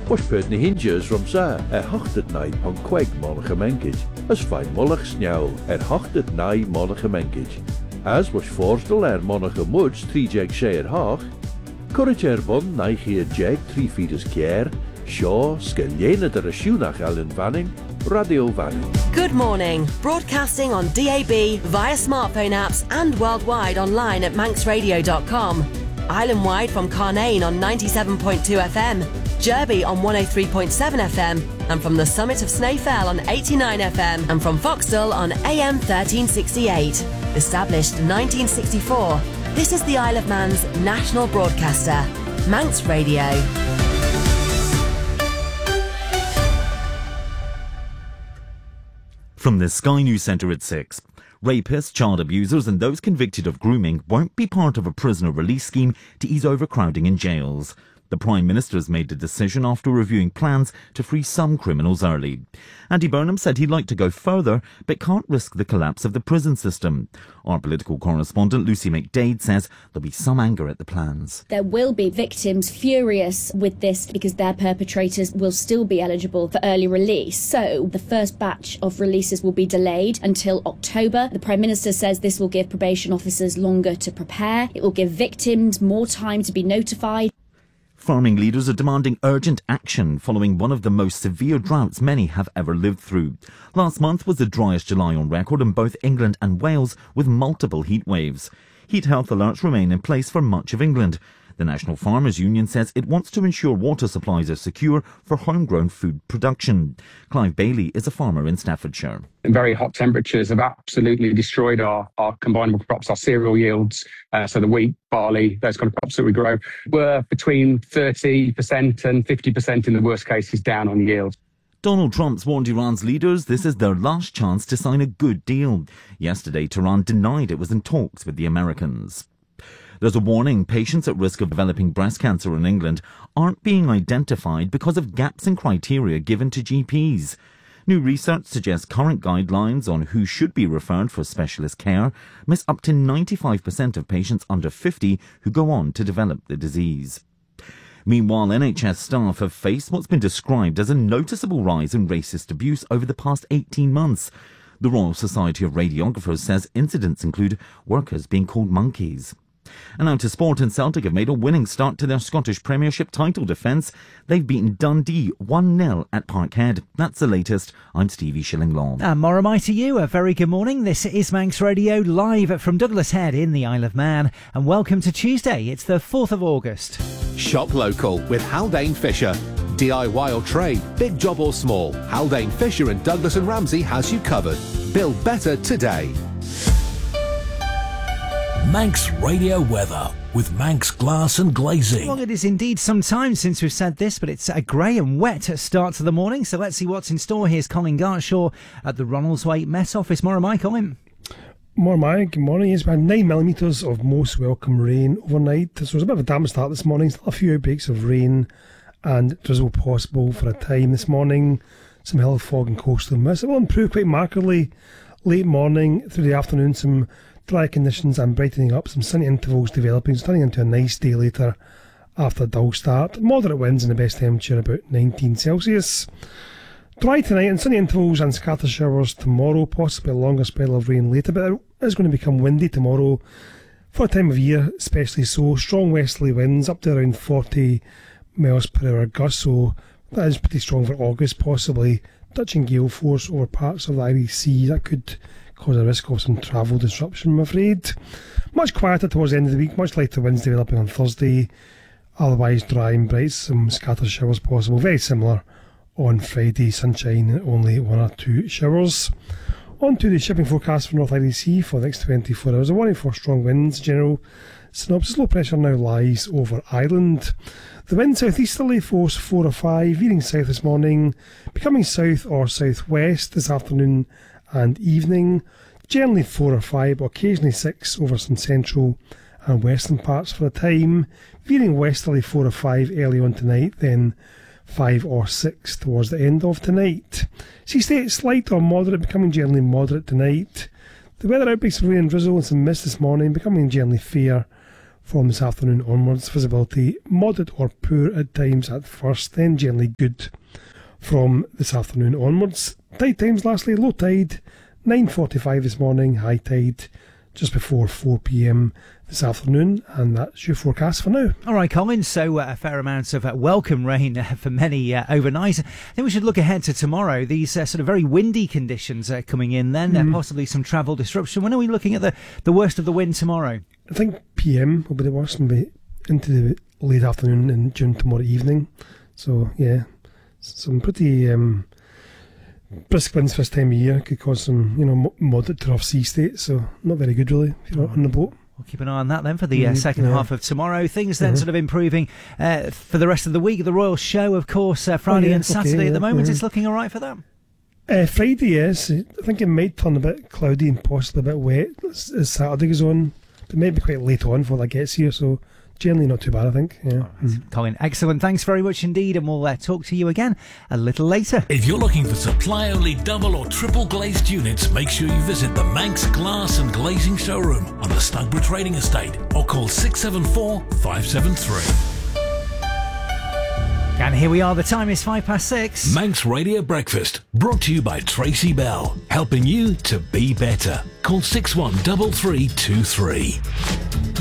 Was put na hinges romsa hochtet nai pan queg monach menkage, as fine molach snjouw hochtet nai monach menkage. As was voorstel monach muds 3 jeg share hoch, corrige bon nai jeg 3 feet kier, shaw skellene der schoenach allen vanning, Radio Vanning. Good morning. Broadcasting on DAB, via smartphone apps and worldwide online at manxradio.com. Island-wide from Carnane on 97.2 FM, Derby on 103.7 FM, and from the summit of Snaefell on 89 FM, and from Foxdale on AM 1368. Established 1964, this is the Isle of Man's national broadcaster, Manx Radio. From the Sky News Centre at 6. Rapists, child abusers and those convicted of grooming won't be part of a prisoner release scheme to ease overcrowding in jails. The Prime Minister has made the decision after reviewing plans to free some criminals early. Andy Burnham said he'd like to go further, but can't risk the collapse of the prison system. Our political correspondent Lucy McDade says there'll be some anger at the plans. There will be victims furious with this because their perpetrators will still be eligible for early release. So the first batch of releases will be delayed until October. The Prime Minister says this will give probation officers longer to prepare. It will give victims more time to be notified. Farming leaders are demanding urgent action following one of the most severe droughts many have ever lived through. Last month was the driest July on record in both England and Wales, with multiple heat waves. Heat health alerts remain in place for much of England. The National Farmers Union says it wants to ensure water supplies are secure for homegrown food production. Clive Bailey is a farmer in Staffordshire. Very hot temperatures have absolutely destroyed our combinable crops, our cereal yields. So the wheat, barley, those kind of crops that we grow were between 30% and 50% in the worst cases down on yield. Donald Trump's warned Iran's leaders this is their last chance to sign a good deal. Yesterday, Tehran denied it was in talks with the Americans. There's a warning patients at risk of developing breast cancer in England aren't being identified because of gaps in criteria given to GPs. New research suggests current guidelines on who should be referred for specialist care miss up to 95% of patients under 50 who go on to develop the disease. Meanwhile, NHS staff have faced what's been described as a noticeable rise in racist abuse over the past 18 months. The Royal Society of Radiographers says incidents include workers being called monkeys. And now to sport, and Celtic have made a winning start to their Scottish Premiership title defence. They've beaten Dundee 1-0 at Parkhead. That's the latest. I'm Stevie Shillinglaw. And Moramai to you. A very good morning. This is Manx Radio, live from Douglas Head in the Isle of Man. And welcome to Tuesday. It's the 4th of August. Shop local with Haldane Fisher. DIY or trade, big job or small, Haldane Fisher and Douglas and Ramsey has you covered. Build better today. Manx Radio weather with Manx Glass and Glazing. Well, it is indeed some time since we've said this, but it's a grey and wet start to the morning, so let's see what's in store. Here's Colin Gartshaw at the Ronaldsway Met Office. Moramai, Colin. Moramai, good morning. It's been 9 millimetres of most welcome rain overnight, so it was a bit of a damp start this morning. Still a few outbreaks of rain and drizzle possible for a time this morning. Some hill fog and coastal mist. It will improve quite markedly late morning through the afternoon. Some dry conditions and brightening up, some sunny intervals developing, turning into a nice day later after a dull start. Moderate winds and the best temperature about 19 Celsius. Dry tonight and sunny intervals and scattered showers tomorrow, possibly a longer spell of rain later, but it is going to become windy tomorrow for a time of year, especially so. Strong westerly winds up to around 40 miles per hour gusts, so that is pretty strong for August, possibly touching gale force over parts of the Irish Sea. That could cause a risk of some travel disruption, I'm afraid. Much quieter towards the end of the week, much lighter winds developing on Thursday. Otherwise dry and bright, some scattered showers possible. Very similar on Friday, sunshine, only 1 or 2 showers. On to the shipping forecast for North Irish Sea for the next 24 hours. A warning for strong winds. General synopsis, low pressure now lies over Ireland. The wind southeasterly, force 4 or 5, veering south this morning, becoming south or southwest this afternoon and evening, generally 4 or 5, but occasionally 6 over some central and western parts for a time, veering westerly 4 or 5 early on tonight, then 5 or 6 towards the end of tonight. Sea state slight or moderate, becoming generally moderate tonight. The weather outbreaks of rain and drizzle and some mist this morning, becoming generally fair from this afternoon onwards. Visibility moderate or poor at times at first, then generally good from this afternoon onwards. Tide times lastly, low tide 9:45 this morning, high tide just before 4 p.m. this afternoon, and that's your forecast for now. All right, Colin, so a fair amount of welcome rain for many overnight. I think we should look ahead to tomorrow. These sort of very windy conditions are coming in then, possibly some travel disruption. When are we looking at the worst of the wind tomorrow? I think PM will be the worst, maybe into the late afternoon and June tomorrow evening. So, yeah, some pretty brisk winds for this time of year could cause some, moderate to rough sea state, so not very good really if you're on the boat. We'll keep an eye on that then for the second half of tomorrow. Things then sort of improving for the rest of the week. The Royal Show, of course, Friday and Saturday at the moment. It's looking all right for that. Friday, yes. I think it might turn a bit cloudy and possibly a bit wet as Saturday goes on. It might be quite late on before that gets here, so generally not too bad, I think. Yeah. Colin, excellent. Thanks very much indeed, and we'll talk to you again a little later. If you're looking for supply-only double or triple glazed units, make sure you visit the Manx Glass and Glazing Showroom on the Stugborough Trading Estate, or call 674 573. And here we are, the time is 6:05. Manx Radio Breakfast, brought to you by Tracy Bell, helping you to be better. Call 613323.